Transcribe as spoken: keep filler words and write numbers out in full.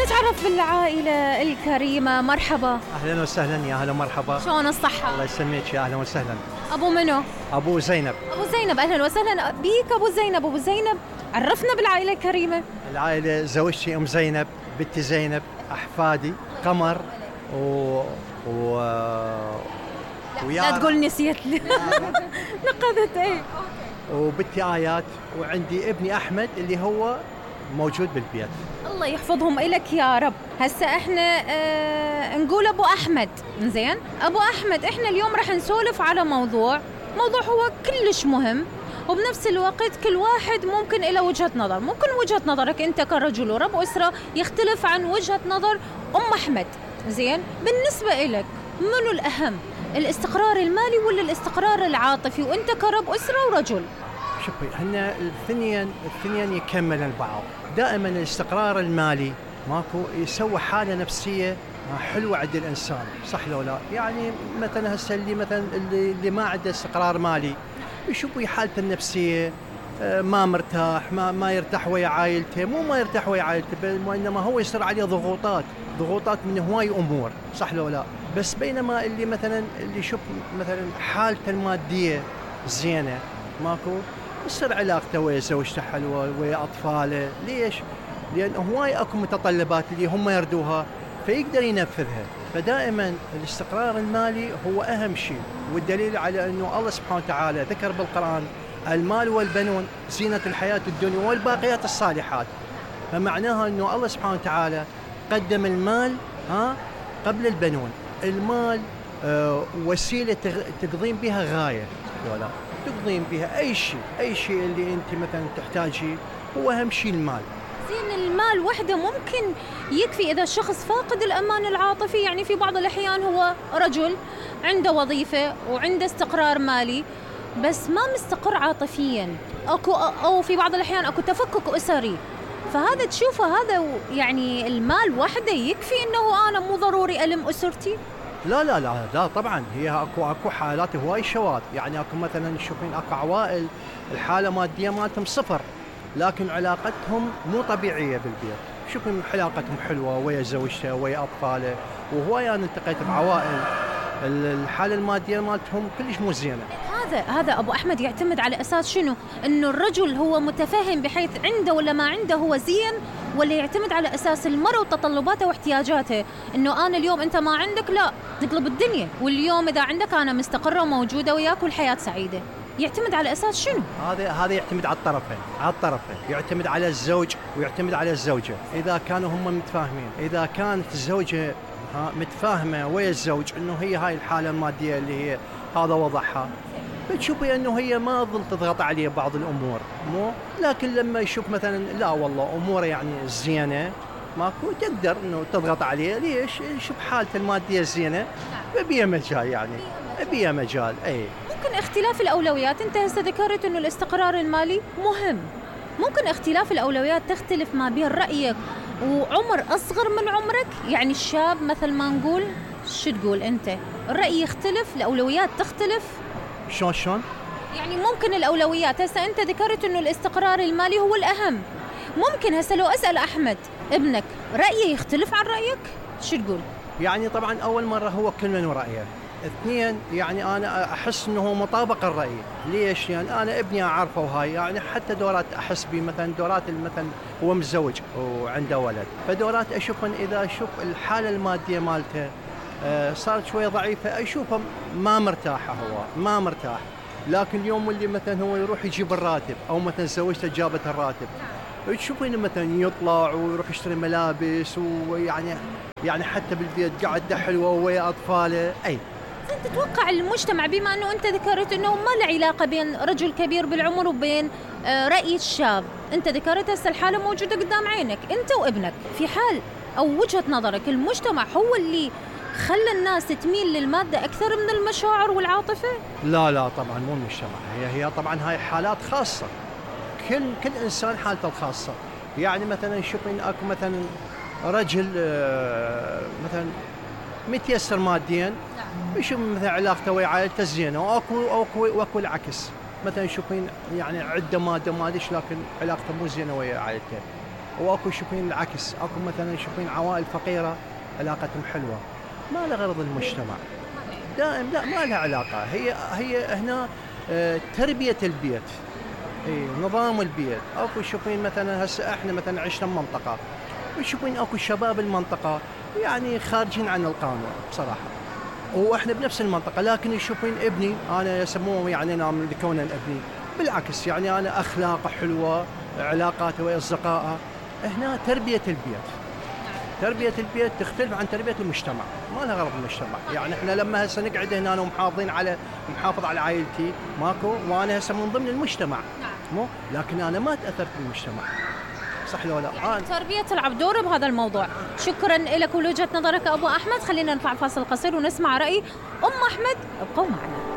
نتعرف بالعائلة الكريمة. مرحبا. أهلا وسهلا. يا أهلا مرحبا. شلون الصحة؟ الله يسلمك. يا أهلا وسهلا. أبو منو؟ أبو زينب. أبو زينب، أهلا وسهلا بيك أبو زينب. أبو زينب عرفنا بالعائلة الكريمة. العائلة زوجتي أم زينب، بنتي زينب، أحفادي قمر و... و... لا تقول نسيت لي. نقذت ايه. وبنتي آيات، وعندي ابني أحمد اللي هو موجود بالبيت. الله يحفظهم إلك يا رب. هسا احنا اه نقول أبو أحمد. زين أبو أحمد، احنا اليوم رح نسولف على موضوع موضوع هو كلش مهم، وبنفس الوقت كل واحد ممكن إلى وجهة نظر. ممكن وجهة نظرك أنت كرجل ورب أسرة يختلف عن وجهة نظر أم أحمد. زين، بالنسبة إلك منو الأهم، الاستقرار المالي ولا الاستقرار العاطفي، وأنت كرب أسرة ورجل؟ شوفي، هن الاثنين الاثنين يكمل البعض. دائما الاستقرار المالي ماكو يسوي حالة نفسية حلوة عند الإنسان، صح لو لا؟ يعني مثلا هسه اللي مثلا اللي, اللي ما عنده استقرار مالي يشوفوا حالته النفسية ما مرتاح، ما ما يرتاح ويا عائلته، مو ما يرتاح ويا عائلته، وإنما هو يصير عليه ضغوطات ضغوطات من هواي أمور، صح لو لا؟ بس بينما اللي مثلا اللي يشوف مثلا حالته المادية زينة ماكو يصير علاقته ويا زوجته حلوة ويا أطفاله. ليش؟ لأن هواي أكو متطلبات اللي هم يردوها فيقدر ينفذها. فدائما الاستقرار المالي هو أهم شيء، والدليل على أنه الله سبحانه وتعالى ذكر بالقرآن المال والبنون زينة الحياة الدنيا والباقيات الصالحات. فمعناها أنه الله سبحانه وتعالى قدم المال ها قبل البنون. المال آه وسيلة تقضين بها غاية ولا تقضين بها أي شيء، أي شيء اللي أنت مثلا تحتاجيه هو أهم شيء المال. زين، المال وحده ممكن يكفي إذا الشخص فاقد الأمان العاطفي؟ يعني في بعض الأحيان هو رجل عنده وظيفة وعنده استقرار مالي بس ما مستقر عاطفيا، أكو أو في بعض الأحيان أكو تفكك أسري، فهذا تشوفه هذا يعني المال وحده يكفي إنه أنا مو ضروري ألم أسرتي؟ لا لا لا لا طبعا، هي اكو اكو حالات هواي شواذ. يعني اكو مثلا تشوفين اكو عوائل الحاله الماديه مالتهم صفر لكن علاقتهم مو طبيعيه بالبيت. شوفين علاقتهم حلوه ويا زوجته ويا اطفاله. وهواي انا التقيت بعوائل الحاله الماديه مالتهم كلش مو زينه. هذا هذا ابو احمد يعتمد على اساس شنو؟ انه الرجل هو متفهم بحيث عنده ولا ما عنده هو زين، ولا يعتمد على اساس المرأة وتطلباتها واحتياجاتها؟ انه انا اليوم انت ما عندك لا تقلب الدنيا، واليوم اذا عندك انا مستقرة وموجودة وياك والحياة سعيدة. يعتمد على اساس شنو؟ هذا هذا يعتمد على الطرفين، على الطرفين يعتمد على الزوج ويعتمد على الزوجة. اذا كانوا هم متفاهمين، اذا كانت الزوجة ها متفاهمة ويا الزوج انه هي هاي الحالة المادية اللي هي هذا وضعها، بتشوفي انه هي ما تظل تضغط عليه بعض الامور مو. لكن لما يشوف مثلا لا والله اموره يعني زينه ماكو تقدر انه تضغط عليه. ليش؟ يشوف حالته الماديه زينه ببيها مجال، يعني ببيها مجال. اي ممكن اختلاف الاولويات. انت هسه ذكرت انه الاستقرار المالي مهم، ممكن اختلاف الاولويات تختلف ما بين رايك وعمر اصغر من عمرك. يعني الشاب مثل ما نقول، شو تقول انت؟ الراي يختلف، الاولويات تختلف. شلون شلون؟ يعني ممكن الأولويات، هسه أنت ذكرت إنه الاستقرار المالي هو الأهم. ممكن هسه لو أسأل أحمد ابنك رأيه يختلف عن رأيك، شو تقول؟ يعني طبعا أول مرة هو كل من رأيه. اثنين، يعني أنا أحس إنه مطابق الرأي. ليش؟ يعني أنا ابني أعرفه وهاي، يعني حتى دورات أحس بي مثلا دورات مثلا هو متزوج وعنده ولد، فدورات أشوف إن إذا أشوف الحالة المادية مالته صارت شوية ضعيفة أشوفه ما مرتاحة، هو ما مرتاح. لكن اليوم اللي مثلا هو يروح يجيب الراتب أو مثلا زوجته جابت الراتب، تشوفين مثلا يطلع ويروح يشتري ملابس، ويعني يعني حتى بالبيت قاعدة حلوة ويا أطفاله. أي أنت تتوقع المجتمع، بما أنه أنت ذكرت أنه ما له علاقة بين رجل كبير بالعمر وبين رأي الشاب، أنت ذكرت هسه الحالة موجودة قدام عينك أنت وابنك، في حال أو وجهة نظرك المجتمع هو اللي خلى الناس تميل للمادة أكثر من المشاعر والعاطفة؟ لا لا طبعا مو المجتمع، هي هي طبعا هاي حالات خاصة، كل كل إنسان حالته الخاصة. يعني مثلا شوفين أكو مثلا رجل مثلا متيسر ماديا يشوف مثلا علاقته ويا عائلته زينة، واكو واكو واكو العكس. مثلا شوفين يعني عده ماده ما ادري لكن علاقته مو زينه ويا عائلته، واكو شوفين العكس، اكو مثلا شوفين عوائل فقيره علاقتهم حلوه، ما لها غرض المجتمع دائم، لا ما لها علاقه. هي هي هنا آه، تربيه البيت، اي نظام البيت. اكو شوفين مثلا هسه احنا مثلا عشنا بمنطقه، وشوفين اكو شباب المنطقه يعني خارجين عن القانون بصراحه، واحنا بنفس المنطقه، لكن يشوفين ابني انا يسموه يعني انا من كونه ابني بالعكس، يعني انا اخلاقه حلوه، علاقاته ويا اصدقائه. هنا تربيه البيت، تربيه البيت تختلف عن تربيه المجتمع، ما لها غرض المجتمع. يعني احنا لما هسه نقعد هنا ومحافظين على محافظ على عائلتي ماكو، وانا هسه من ضمن المجتمع مو، لكن انا ما تاثرت بالمجتمع، صح لو لا؟ يعني التربية تلعب دور بهذا الموضوع. شكرا لك ولوجهة نظرك أبو أحمد. خلينا نطلع فاصل قصير ونسمع رأي أم أحمد. ابقوا معنا.